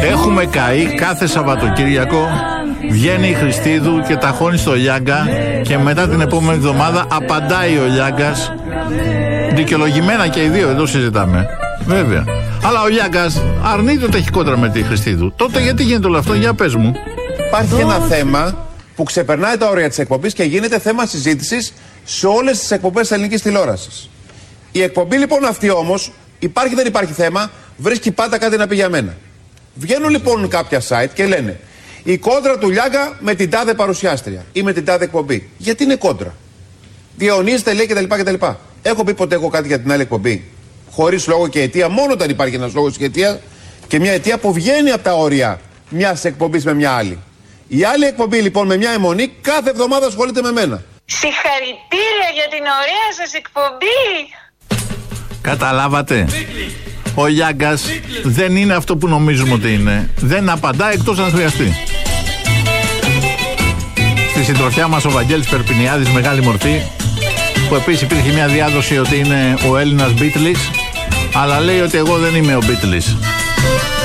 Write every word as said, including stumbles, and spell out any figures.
Έχουμε καεί κάθε Σαββατοκύριακο. Βγαίνει η Χριστίδου και ταχώνει στο Λιάγκα και μετά την επόμενη εβδομάδα απαντάει ο Λιάγκας. Δικαιολογημένα και οι δύο, εδώ συζητάμε. Βέβαια. Αλλά ο Λιάγκας αρνείται ότι έχει κόντρα με τη Χριστίδου. Τότε γιατί γίνεται όλο αυτό, για πες μου. Υπάρχει ένα θέμα που ξεπερνάει τα όρια της εκπομπής και γίνεται θέμα συζήτησης σε όλες τις εκπομπές της ελληνικής τηλεόρασης. Η εκπομπή λοιπόν αυτή όμως, υπάρχει δεν υπάρχει θέμα, βρίσκει πάντα κάτι να πει για μένα. Βγαίνουν λοιπόν κάποια site και λένε η κόντρα του Λιάγκα με την τάδε παρουσιάστρια ή με την τάδε εκπομπή. Γιατί είναι κόντρα. Διαιωνίζεται λέει κτλ. κτλ. Έχω πει ποτέ εγώ κάτι για την άλλη εκπομπή χωρίς λόγο και αιτία, μόνο όταν υπάρχει ένας λόγος και αιτία και μια αιτία που βγαίνει από τα όρια μιας εκπομπής με μια άλλη. Η άλλη εκπομπή λοιπόν με μια αιμονή κάθε εβδομάδα ασχολείται με μένα. Συγχαρητήρια για την ωραία σας εκπομπή. Καταλάβατε. Ο Λιάγκας δεν είναι αυτό που νομίζουμε ότι είναι. Δεν απαντά εκτός αν χρειαστεί. Στη συντροφιά μας ο Βαγγέλης Περπινιάδης, μεγάλη μορφή, που επίσης υπήρχε μια διάδοση ότι είναι ο Έλληνας Beatles, αλλά λέει ότι εγώ δεν είμαι ο Beatles.